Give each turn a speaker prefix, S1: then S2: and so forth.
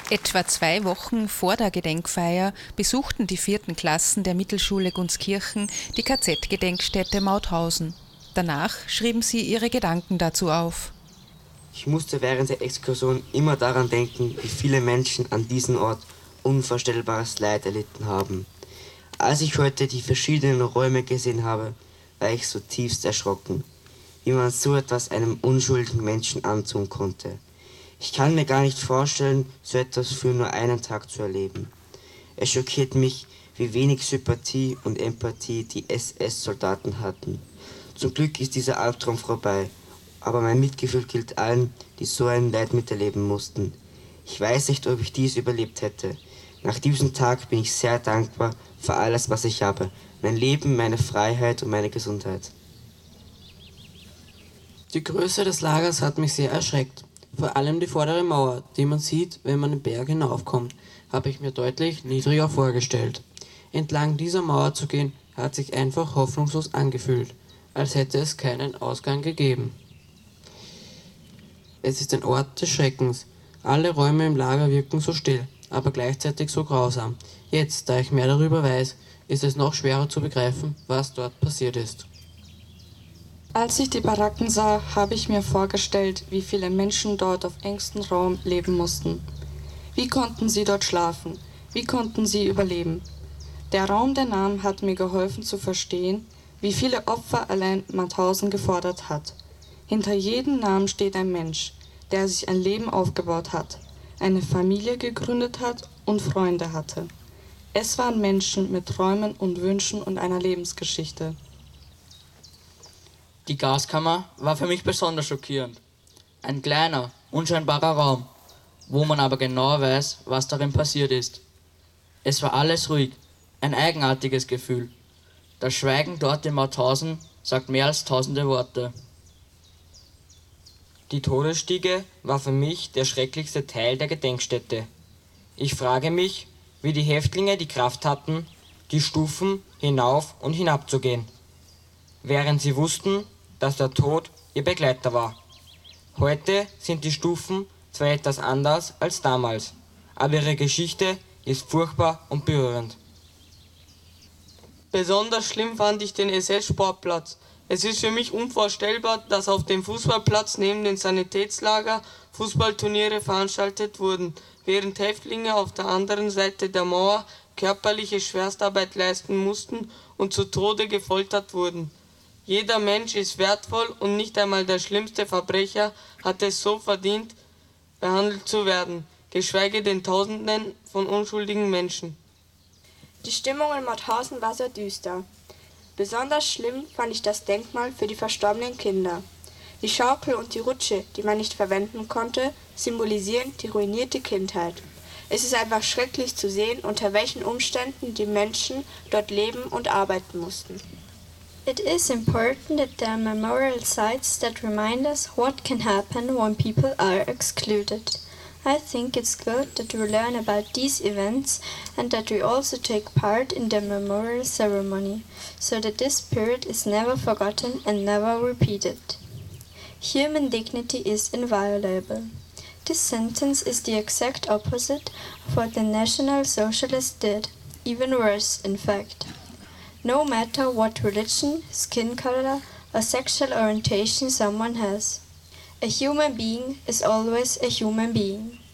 S1: Etwa 2 Wochen vor der Gedenkfeier besuchten die 4. Klassen der Mittelschule Gunskirchen die KZ-Gedenkstätte Mauthausen. Danach schrieben sie ihre Gedanken dazu auf.
S2: Ich musste während der Exkursion immer daran denken, wie viele Menschen an diesem Ort unvorstellbares Leid erlitten haben. Als ich heute die verschiedenen Räume gesehen habe, war ich zutiefst erschrocken, wie man so etwas einem unschuldigen Menschen antun konnte. Ich kann mir gar nicht vorstellen, so etwas für nur einen Tag zu erleben. Es schockiert mich, wie wenig Sympathie und Empathie die SS-Soldaten hatten. Zum Glück ist dieser Albtraum vorbei, aber mein Mitgefühl gilt allen, die so ein Leid miterleben mussten. Ich weiß nicht, ob ich dies überlebt hätte. Nach diesem Tag bin ich sehr dankbar für alles, was ich habe. Mein Leben, meine Freiheit und meine Gesundheit.
S3: Die Größe des Lagers hat mich sehr erschreckt. Vor allem die vordere Mauer, die man sieht, wenn man den Berg hinaufkommt, habe ich mir deutlich niedriger vorgestellt. Entlang dieser Mauer zu gehen, hat sich einfach hoffnungslos angefühlt, als hätte es keinen Ausgang gegeben. Es ist ein Ort des Schreckens. Alle Räume im Lager wirken so still, aber gleichzeitig so grausam. Jetzt, da ich mehr darüber weiß, ist es noch schwerer zu begreifen, was dort passiert ist.
S4: Als ich die Baracken sah, habe ich mir vorgestellt, wie viele Menschen dort auf engstem Raum leben mussten. Wie konnten sie dort schlafen? Wie konnten sie überleben? Der Raum der Namen hat mir geholfen zu verstehen, wie viele Opfer allein Mauthausen gefordert hat. Hinter jedem Namen steht ein Mensch, der sich ein Leben aufgebaut hat, eine Familie gegründet hat und Freunde hatte. Es waren Menschen mit Träumen und Wünschen und einer Lebensgeschichte.
S5: Die Gaskammer war für mich besonders schockierend. Ein kleiner, unscheinbarer Raum, wo man aber genau weiß, was darin passiert ist. Es war alles ruhig, ein eigenartiges Gefühl. Das Schweigen dort in Mauthausen sagt mehr als tausende Worte.
S6: Die Todesstiege war für mich der schrecklichste Teil der Gedenkstätte. Ich frage mich, wie die Häftlinge die Kraft hatten, die Stufen hinauf und hinab zu gehen, während sie wussten, dass der Tod ihr Begleiter war. Heute sind die Stufen zwar etwas anders als damals, aber ihre Geschichte ist furchtbar und berührend.
S7: Besonders schlimm fand ich den SS-Sportplatz. Es ist für mich unvorstellbar, dass auf dem Fußballplatz neben dem Sanitätslager Fußballturniere veranstaltet wurden, während Häftlinge auf der anderen Seite der Mauer körperliche Schwerstarbeit leisten mussten und zu Tode gefoltert wurden. Jeder Mensch ist wertvoll und nicht einmal der schlimmste Verbrecher hat es so verdient, behandelt zu werden, geschweige denn Tausenden von unschuldigen Menschen.
S8: Die Stimmung in Mauthausen war sehr düster. Besonders schlimm fand ich das Denkmal für die verstorbenen Kinder. Die Schaukel und die Rutsche, die man nicht verwenden konnte, symbolisieren die ruinierte Kindheit. Es ist einfach schrecklich zu sehen, unter welchen Umständen die Menschen dort leben und arbeiten mussten.
S9: It is important that there are memorial sites that remind us what can happen when people are excluded. I think it's good that we learn about these events and that we also take part in the memorial ceremony, so that this period is never forgotten and never repeated. Human dignity is inviolable. This sentence is the exact opposite of what the National Socialists did, even worse, in fact. No matter what religion, skin color, or sexual orientation someone has, a human being is always a human being.